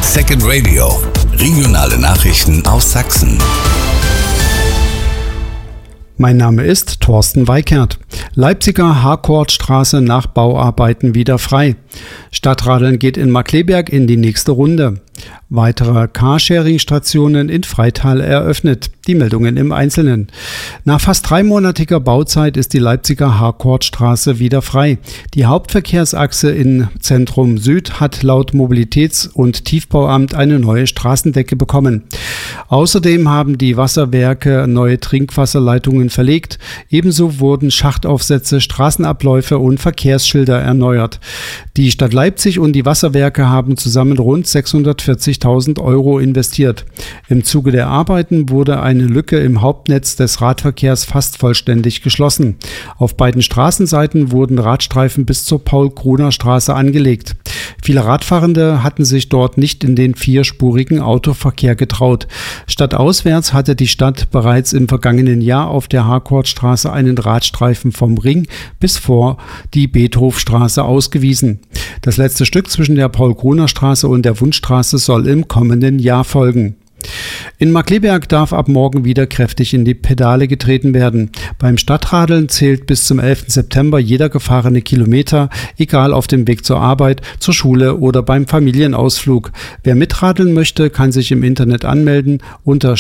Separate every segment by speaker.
Speaker 1: Second Radio. Regionale Nachrichten aus Sachsen.
Speaker 2: Mein Name ist Thorsten Weikert. Leipziger Harkortstraße nach Bauarbeiten wieder frei. Stadtradeln geht in Markkleeberg in die nächste Runde. Weitere Carsharing-Stationen in Freital eröffnet. Die Meldungen im Einzelnen. Nach fast 3-monatiger Bauzeit ist die Leipziger Harkortstraße wieder frei. Die Hauptverkehrsachse in Zentrum Süd hat laut Mobilitäts- und Tiefbauamt eine neue Straßendecke bekommen. Außerdem haben die Wasserwerke neue Trinkwasserleitungen verlegt. Ebenso wurden Schachtaufsätze, Straßenabläufe und Verkehrsschilder erneuert. Die Stadt Leipzig und die Wasserwerke haben zusammen rund 640.000 Euro investiert. Im Zuge der Arbeiten wurde eine Lücke im Hauptnetz des Radverkehrs fast vollständig geschlossen. Auf beiden Straßenseiten wurden Radstreifen bis zur Paul-Kruner-Straße angelegt. Viele Radfahrende hatten sich dort nicht in den 4-spurigen Autoverkehr getraut. Stadtauswärts hatte die Stadt bereits im vergangenen Jahr auf der Harkortstraße einen Radstreifen vom Ring bis vor die Beethofstraße ausgewiesen. Das letzte Stück zwischen der Paul-Kruner-Straße und der Wunschstraße soll im kommenden Jahr folgen. In Markkleeberg darf ab morgen wieder kräftig in die Pedale getreten werden. Beim Stadtradeln zählt bis zum 11. September jeder gefahrene Kilometer, egal auf dem Weg zur Arbeit, zur Schule oder beim Familienausflug. Wer mitradeln möchte, kann sich im Internet anmelden unter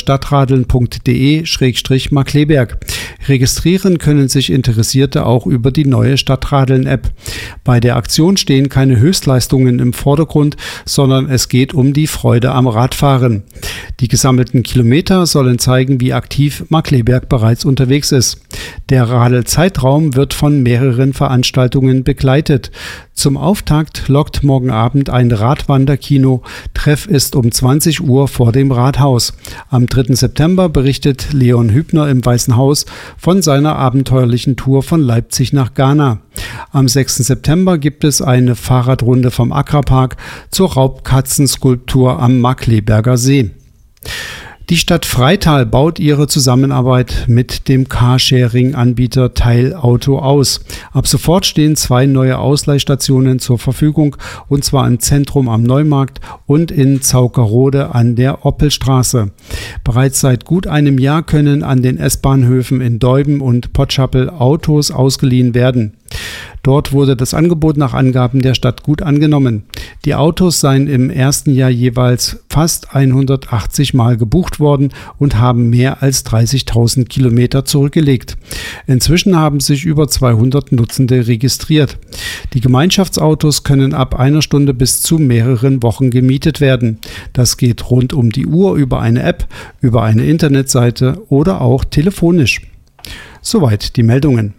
Speaker 2: stadtradeln.de/Markkleeberg. Registrieren können sich Interessierte auch über die neue Stadtradeln-App. Bei der Aktion stehen keine Höchstleistungen im Vordergrund, sondern es geht um die Freude am Radfahren. Die gesammelten Kilometer sollen zeigen, wie aktiv Markkleeberg bereits unterwegs ist. Der Radelzeitraum wird von mehreren Veranstaltungen begleitet. Zum Auftakt lockt morgen Abend ein Radwanderkino. Treff ist um 20 Uhr vor dem Rathaus. Am 3. September berichtet Leon Hübner im Weißen Haus von seiner abenteuerlichen Tour von Leipzig nach Ghana. Am 6. September gibt es eine Fahrradrunde vom Akrapark zur Raubkatzenskulptur am Markkleeberger See. Die Stadt Freital baut ihre Zusammenarbeit mit dem Carsharing-Anbieter Teilauto aus. Ab sofort stehen 2 neue Ausleihstationen zur Verfügung, und zwar im Zentrum am Neumarkt und in Zaukerode an der Oppelstraße. Bereits seit gut einem Jahr können an den S-Bahnhöfen in Deuben und Potschappel Autos ausgeliehen werden. Dort wurde das Angebot nach Angaben der Stadt gut angenommen. Die Autos seien im ersten Jahr jeweils fast 180 Mal gebucht worden und haben mehr als 30.000 Kilometer zurückgelegt. Inzwischen haben sich über 200 Nutzende registriert. Die Gemeinschaftsautos können ab einer Stunde bis zu mehreren Wochen gemietet werden. Das geht rund um die Uhr über eine App, über eine Internetseite oder auch telefonisch. Soweit die Meldungen.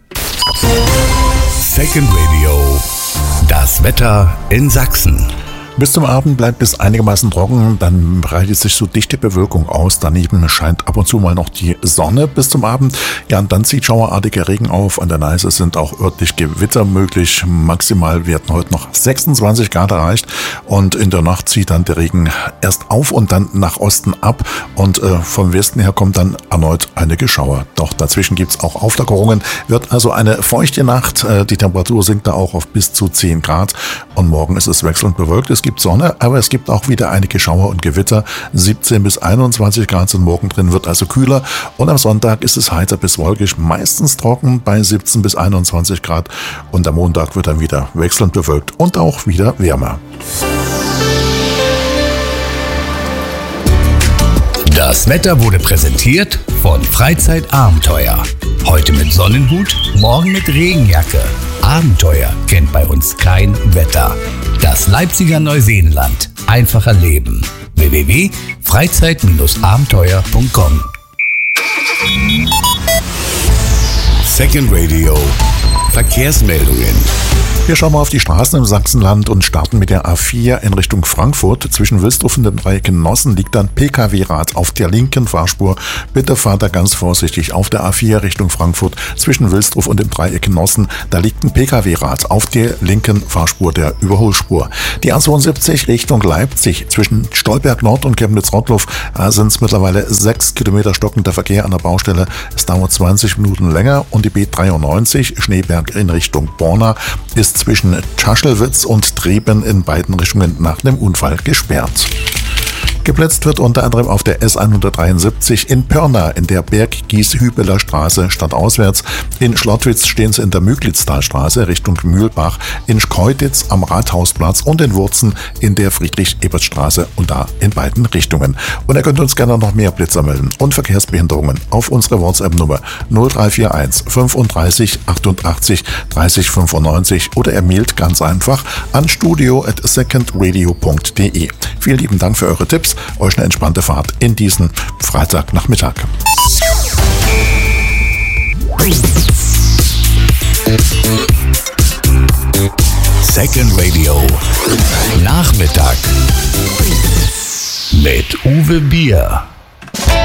Speaker 1: Second Radio. Das Wetter in Sachsen.
Speaker 3: Bis zum Abend bleibt es einigermaßen trocken, dann breitet sich so dichte Bewölkung aus. Daneben scheint ab und zu mal noch die Sonne bis zum Abend. Ja, und dann zieht schauerartiger Regen auf. An der Neiße sind auch örtlich Gewitter möglich. Maximal werden heute noch 26 Grad erreicht. Und in der Nacht zieht dann der Regen erst auf und dann nach Osten ab. Und vom Westen her kommt dann erneut einige Schauer. Doch dazwischen gibt es auch Auflockerungen. Wird also eine feuchte Nacht. Die Temperatur sinkt da auch auf bis zu 10 Grad. Und morgen ist es wechselnd bewölkt. Es gibt Sonne, aber es gibt auch wieder einige Schauer und Gewitter. 17 bis 21 Grad sind morgen drin, wird also kühler. Und am Sonntag ist es heiter bis wolkig, meistens trocken bei 17 bis 21 Grad. Und am Montag wird dann wieder wechselnd bewölkt und auch wieder wärmer.
Speaker 1: Das Wetter wurde präsentiert von Freizeitabenteuer. Heute mit Sonnenhut, morgen mit Regenjacke. Abenteuer kennt bei uns kein Wetter. Das Leipziger Neuseenland. Einfacher Leben. www.freizeit-abenteuer.com. Second Radio. Verkehrsmeldungen.
Speaker 3: Wir schauen mal auf die Straßen im Sachsenland und starten mit der A4 in Richtung Frankfurt. Zwischen Wilsdruff und dem Dreieck Nossen liegt ein Pkw-Rad auf der linken Fahrspur. Bitte fahrt da ganz vorsichtig auf der A4 Richtung Frankfurt. Zwischen Wilsdruff und dem Dreieck Nossen, da liegt ein Pkw-Rad auf der linken Fahrspur der Überholspur. Die A72 Richtung Leipzig zwischen Stolberg Nord und Chemnitz-Rottluff sind es mittlerweile 6 Kilometer stockender Verkehr an der Baustelle. Es dauert 20 Minuten länger und die B93 Schneeberg in Richtung Borna ist zwischen Tschaschelwitz und Treben in beiden Richtungen nach dem Unfall gesperrt. Geblitzt wird unter anderem auf der S173 in Pirna in der Berggieshübeler Straße stadtauswärts. In Schlottwitz stehen sie in der Müglitztalstraße Richtung Mühlbach, in Schkeuditz am Rathausplatz und in Wurzen in der Friedrich-Ebert-Straße und da in beiden Richtungen. Und ihr könnt uns gerne noch mehr Blitzer melden und Verkehrsbehinderungen auf unsere WhatsApp-Nummer 0341 35 88 30 95 oder ihr mailt ganz einfach an studio@secondradio.de. Vielen lieben Dank für eure Tipps, euch eine entspannte Fahrt in diesen Freitagnachmittag.
Speaker 1: Second Radio Nachmittag mit Uwe Bier.